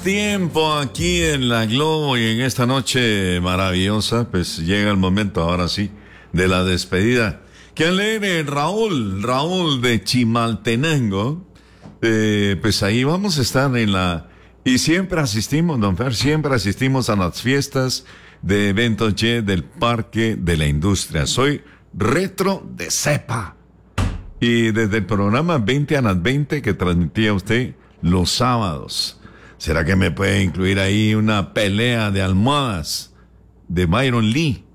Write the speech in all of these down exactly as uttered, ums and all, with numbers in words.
tiempo aquí en la Globo y en esta noche maravillosa, pues llega el momento ahora sí de la despedida. Qué alegre, Raúl, Raúl de Chimaltenango. Eh, pues ahí vamos a estar en la... Y siempre asistimos, don Fer, siempre asistimos a las fiestas de eventos Y del Parque de la Industria. Soy retro de cepa. Y desde el programa veinte a las veinte que transmitía usted los sábados. ¿Será que me puede incluir ahí una pelea de almohadas de Byron Lee?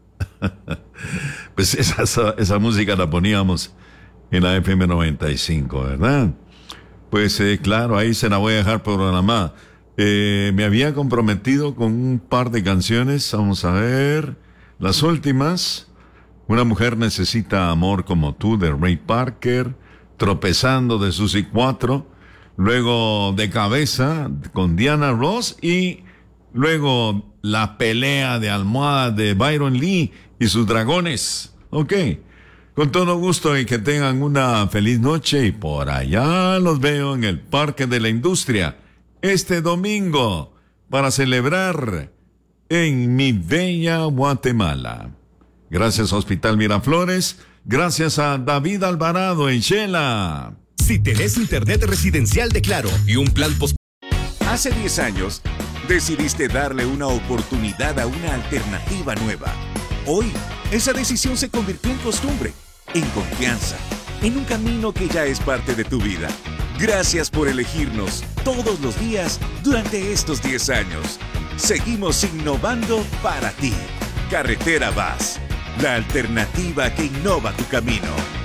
Pues esa, esa, esa música la poníamos en la F M noventa y cinco, ¿verdad? Pues eh, claro, ahí se la voy a dejar programada. Eh, me había comprometido con un par de canciones. Vamos a ver. Las últimas. Una mujer necesita amor como tú, de Ray Parker. Tropezando, de Suzy cuatro. Luego De cabeza, con Diana Ross. Y luego La pelea de almohadas de Byron Lee y sus dragones. Ok. Con todo gusto y que tengan una feliz noche. Y por allá los veo en el Parque de la Industria este domingo para celebrar en mi bella Guatemala. Gracias a Hospital Miraflores. Gracias a David Alvarado en Shela. Si tenés internet residencial de Claro y un plan post... Hace diez años, decidiste darle una oportunidad a una alternativa nueva. Hoy, esa decisión se convirtió en costumbre, en confianza, en un camino que ya es parte de tu vida. Gracias por elegirnos todos los días durante estos diez años. Seguimos innovando para ti. Carretera Vaz, la alternativa que innova tu camino.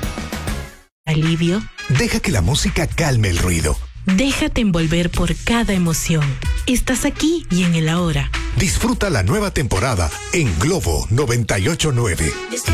Alivio. Deja que la música calme el ruido. Déjate envolver por cada emoción. Estás aquí y en el ahora. Disfruta la nueva temporada en Globo noventa y ocho punto nueve.